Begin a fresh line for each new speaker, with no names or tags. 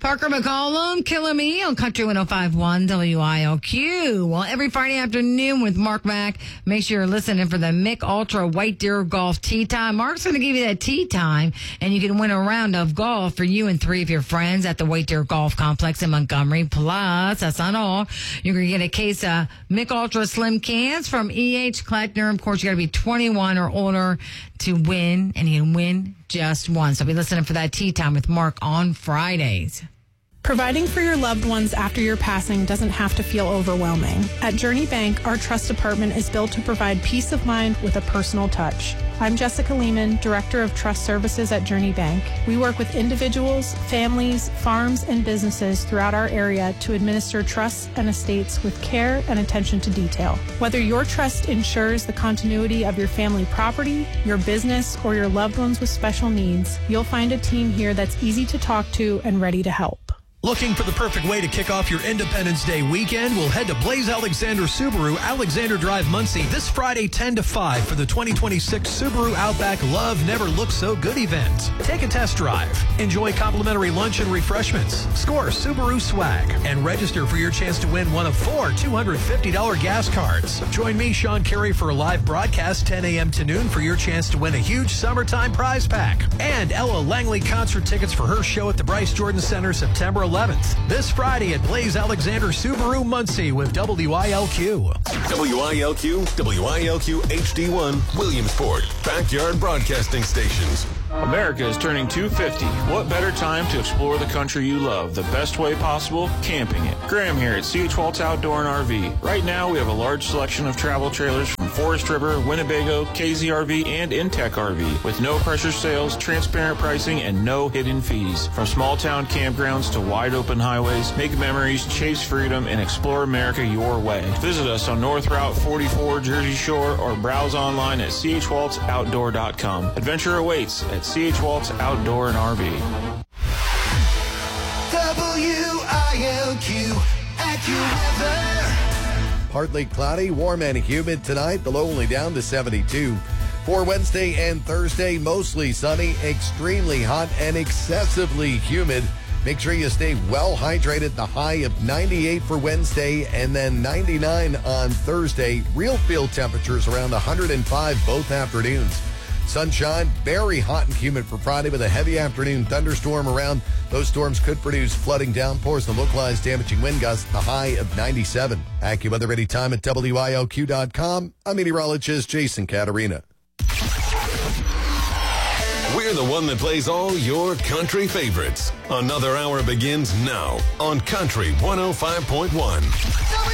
Parker McCollum, Killing Me on Country 105.1 WILQ. Well, every Friday afternoon with Mark Mack, make sure you're listening for the Mick Ultra White Deer Golf Tee Time. Mark's going to give you that tee time, and you can win a round of golf for you and 3 of your friends at the White Deer Golf Complex in Montgomery. Plus, that's not all. You're going to get a case of Mick Ultra Slim Cans from E.H. Kleckner. Of course, you got to be 21 or older to win, and you can win just one. So be listening for that tee time with Mark on Fridays.
Providing for your loved ones after your passing doesn't have to feel overwhelming. At Journey Bank, our trust department is built to provide peace of mind with a personal touch. I'm Jessica Lehman, Director of Trust Services at Journey Bank. We work with individuals, families, farms, and businesses throughout our area to administer trusts and estates with care and attention to detail. Whether your trust ensures the continuity of your family property, your business, or your loved ones with special needs, you'll find a team here that's easy to talk to and ready to help.
Looking for the perfect way to kick off your Independence Day weekend? We'll head to Blaze Alexander Subaru, Alexander Drive, Muncie, this Friday 10 to 5 for the 2026 Subaru Outback Love Never Looked So Good event. Take a test drive, enjoy complimentary lunch and refreshments, score Subaru swag, and register for your chance to win one of 4 $250 gas cards. Join me, Sean Carey, for a live broadcast 10 a.m. to noon for your chance to win a huge summertime prize pack. And Ella Langley concert tickets for her show at the Bryce Jordan Center September 11th. This Friday at Blaze Alexander Subaru, Muncie with WILQ.
WILQ HD1, Williamsport, Backyard Broadcasting Stations.
America is turning 250. What better time to explore the country you love? The best way possible? Camping it. Graham here at C.H. Waltz Outdoor and RV. Right now, we have a large selection of travel trailers from Forest River, Winnebago, KZRV, and Intech RV with no pressure sales, transparent pricing, and no hidden fees. From small town campgrounds to wide open highways, make memories, chase freedom, and explore America your way. Visit us on North Route 44, Jersey Shore, or browse online at chwaltzoutdoor.com. Adventure awaits at C.H. Waltz Outdoor and RV.
WILQ AccuWeather.
Partly cloudy, warm and humid tonight. The low only down to 72. For Wednesday and Thursday, mostly sunny, extremely hot, and excessively humid. Make sure you stay well hydrated. The high of 98 for Wednesday and then 99 on Thursday. Real field temperatures around 105 both afternoons. Sunshine, very hot and humid for Friday with a heavy afternoon thunderstorm around. Those storms could produce flooding downpours and localized damaging wind gusts. The high of 97. AccuWeather anytime at WILQ.com. I'm meteorologist Jason Caterina.
We're the one that plays all your country favorites. Another hour begins now on Country 105.1.